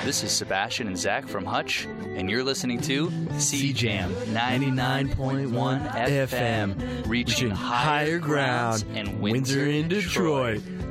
This is Sebastian and Zach from Hutch, and you're listening to CJAM 99.1 FM, reaching higher grounds in Windsor and Detroit.